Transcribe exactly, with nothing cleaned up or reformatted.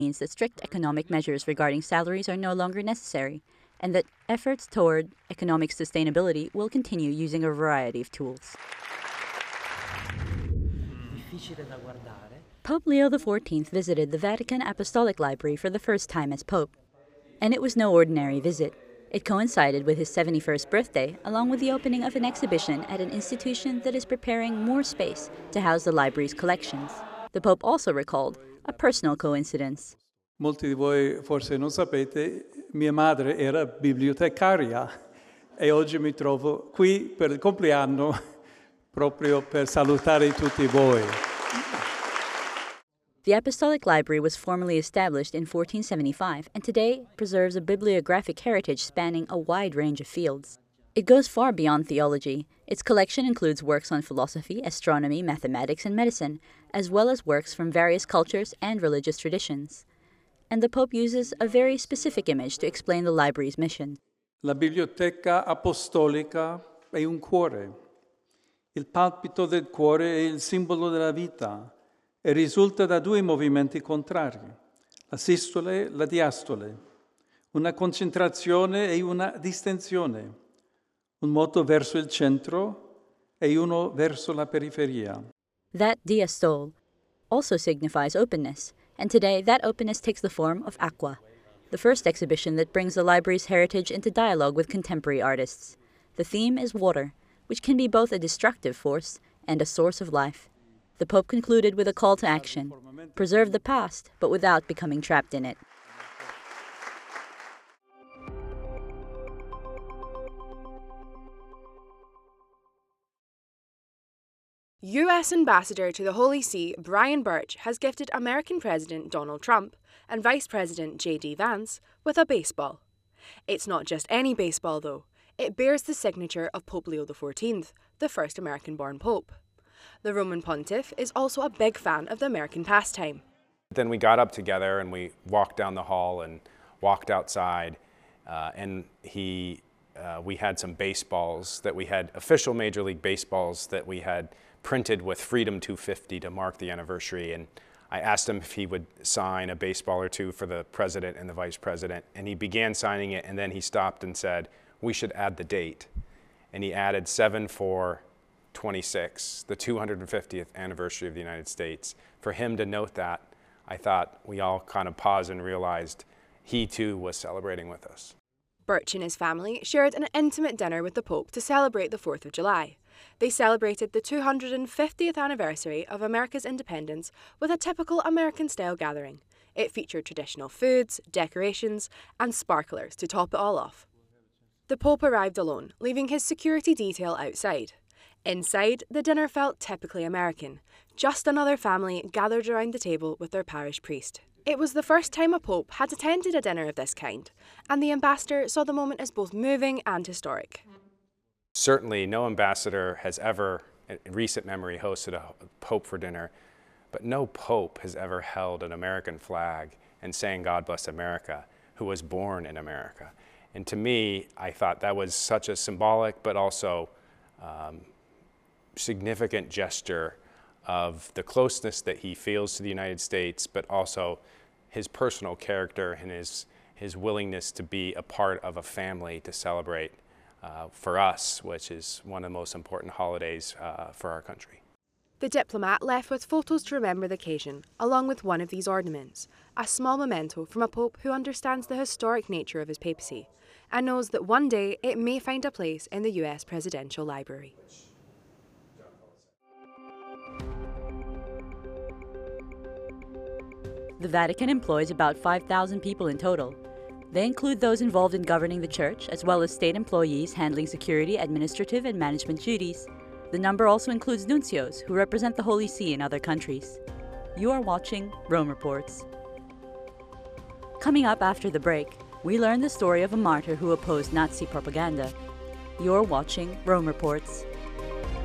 means that strict economic measures regarding salaries are no longer necessary, and that efforts toward economic sustainability will continue using a variety of tools. Pope Leo the fourteenth visited the Vatican Apostolic Library for the first time as Pope. And it was no ordinary visit. It coincided with his seventy-first birthday, along with the opening of an exhibition at an institution that is preparing more space to house the library's collections. The Pope also recalled a personal coincidence. Molti di voi forse non sapete, mia madre era bibliotecaria e oggi mi trovo qui per il compleanno proprio per salutare tutti voi. The Apostolic Library was formally established in fourteen seventy-five and today preserves a bibliographic heritage spanning a wide range of fields. It goes far beyond theology. Its collection includes works on philosophy, astronomy, mathematics, and medicine, as well as works from various cultures and religious traditions. And the Pope uses a very specific image to explain the library's mission. La biblioteca apostolica è un cuore. Il palpito del cuore è il simbolo della vita e risulta da due movimenti contrari, la sistole e la diastole, una concentrazione e una distensione, un moto verso il centro e uno verso la periferia. That diastole also signifies openness, and today that openness takes the form of Aqua, the first exhibition that brings the library's heritage into dialogue with contemporary artists. The theme is water, which can be both a destructive force and a source of life. The Pope concluded with a call to action: preserve the past, but without becoming trapped in it. U S Ambassador to the Holy See Brian Birch has gifted American President Donald Trump and Vice President J D Vance with a baseball. It's not just any baseball, though. It bears the signature of Pope Leo the fourteenth, the first American-born pope. The Roman pontiff is also a big fan of the American pastime. Then we got up together and we walked down the hall and walked outside, uh, and he, uh, we had some baseballs that we had, official Major League baseballs that we had printed with Freedom two fifty to mark the anniversary. And I asked him if he would sign a baseball or two for the president and the vice president, and he began signing it, and then he stopped and said, we should add the date. And he added seven four twenty-six, the two hundred fiftieth anniversary of the United States. For him to note that, I thought we all kind of paused and realized he too was celebrating with us. Birch and his family shared an intimate dinner with the Pope to celebrate the fourth of July. They celebrated the two hundred fiftieth anniversary of America's independence with a typical American-style gathering. It featured traditional foods, decorations, and sparklers to top it all off. The Pope arrived alone, leaving his security detail outside. Inside, the dinner felt typically American, just another family gathered around the table with their parish priest. It was the first time a pope had attended a dinner of this kind, and the ambassador saw the moment as both moving and historic. Certainly, no ambassador has ever, in recent memory, hosted a pope for dinner, but no pope has ever held an American flag and sang "God Bless America," who was born in America. And to me, I thought that was such a symbolic, but also um, significant gesture of the closeness that he feels to the United States, but also his personal character and his, his willingness to be a part of a family to celebrate uh, for us, which is one of the most important holidays uh, for our country. The diplomat left with photos to remember the occasion, along with one of these ornaments, a small memento from a pope who understands the historic nature of his papacy and knows that one day it may find a place in the U S Presidential Library. The Vatican employs about five thousand people in total. They include those involved in governing the church, as well as state employees handling security, administrative, and management duties. The number also includes nuncios, who represent the Holy See in other countries. You are watching Rome Reports. Coming up after the break, we learn the story of a martyr who opposed Nazi propaganda. You're watching Rome Reports.